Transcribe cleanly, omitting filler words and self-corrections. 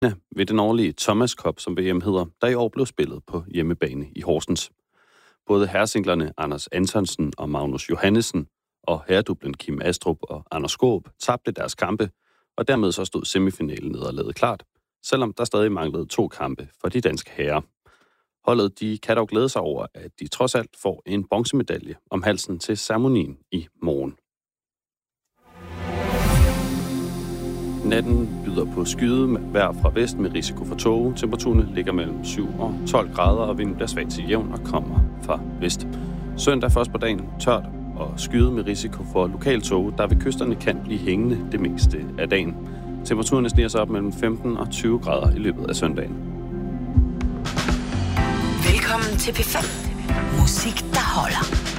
ved den årlige Thomas Cup, som VM hedder, der i år blev spillet på hjemmebane i Horsens. Både herresinglerne Anders Antonsen og Magnus Johannesen og herredublen Kim Astrup og Anders Skaarup tabte deres kampe, og dermed så stod semifinalen nederlaget klart, selvom der stadig manglede 2 kampe for de danske herrer. Holdet de kan dog glæde sig over, at de trods alt får en bronzemedalje om halsen til ceremonien i morgen. Natten byder på skyde vejr fra vest med risiko for tåge. Temperaturerne ligger mellem 7 og 12 grader, og vinden bliver svag til jævn og kommer fra vest. Søndag først på dagen tørt og skyde med risiko for lokal tåge, der ved kysterne kan blive hængende det meste af dagen. Temperaturerne stiger sig op mellem 15 og 20 grader i løbet af søndagen. Velkommen til P5. Musik, der holder.